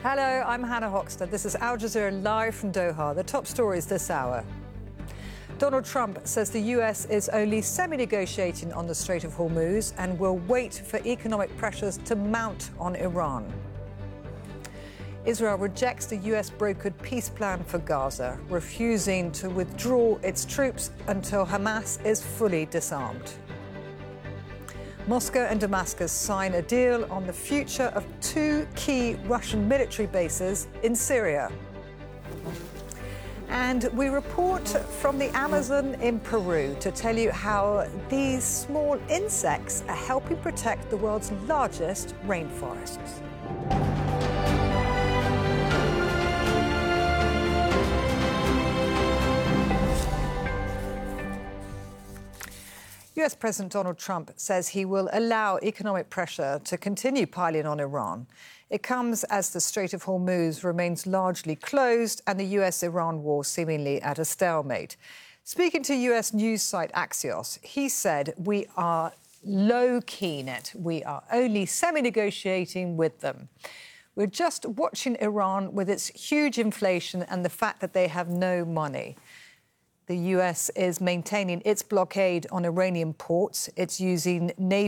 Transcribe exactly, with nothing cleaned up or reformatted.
Hello, I'm Hannah Hoxton. This is Al Jazeera live from Doha. The top stories this hour. Donald Trump says the U S is only semi-negotiating on the Strait of Hormuz and will wait for economic pressures to mount on Iran. Israel rejects the U S-brokered peace plan for Gaza, refusing to withdraw its troops until Hamas is fully disarmed. Moscow and Damascus sign a deal on the future of two key Russian military bases in Syria. And we report from the Amazon in Peru to tell you how these small insects are helping protect the world's largest rainforests. U S President Donald Trump says he will allow economic pressure to continue piling on Iran. It comes as the Strait of Hormuz remains largely closed and the U S Iran war seemingly at a stalemate. Speaking to U S news site Axios, he said, "We are low-key in it. We are only semi-negotiating with them. We're just watching Iran with its huge inflation and the fact that they have no money." The U S is maintaining its blockade on Iranian ports. It's using Navy